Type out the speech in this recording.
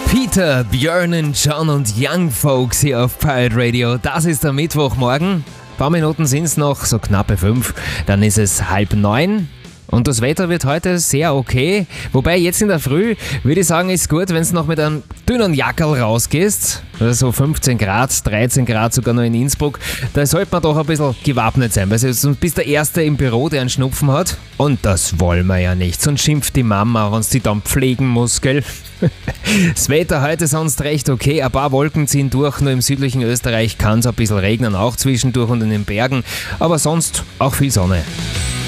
Peter, Björn, John und Young Folks hier auf Pirate Radio. Das ist der Mittwochmorgen. Ein paar Minuten sind es noch, so knappe 5. Dann ist es 8:30. Und das Wetter wird heute sehr okay. Wobei jetzt in der Früh würde ich sagen, ist gut, wenn du noch mit einem dünnen Jackerl rausgehst. So 15 Grad, 13 Grad sogar noch in Innsbruck. Da sollte man doch ein bisschen gewappnet sein, weil du bist der Erste im Büro, der einen Schnupfen hat. Und das wollen wir ja nicht. Sonst schimpft die Mama, wenn sie die dann pflegen muss, gell? Das Wetter heute sonst recht okay. Ein paar Wolken ziehen durch. Nur im südlichen Österreich kann es ein bisschen regnen, auch zwischendurch und in den Bergen. Aber sonst auch viel Sonne.